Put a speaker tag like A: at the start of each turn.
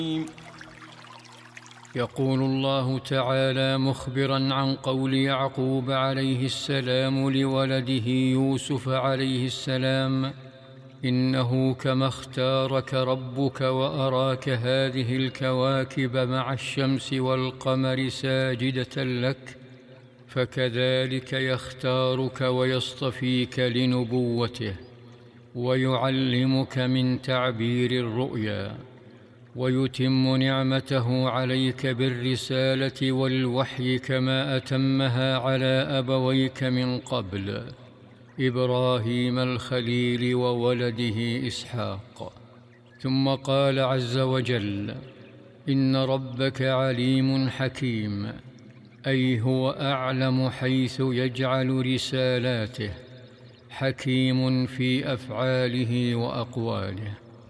A: يقول الله تعالى مخبرا عن قول يعقوب عليه السلام لولده يوسف عليه السلام: إنه كما اختارك ربك وأراك هذه الكواكب مع الشمس والقمر ساجدة لك، فكذلك يختارك ويصطفيك لنبوته، ويعلمك من تعبير الرؤيا، ويتم نعمته عليك بالرسالة والوحي كما أتمها على أبويك من قبل، إبراهيم الخليل وولده إسحاق. ثم قال عز وجل: إن ربك عليم حكيم، أي هو أعلم حيث يجعل رسالاته، حكيم في أفعاله وأقواله.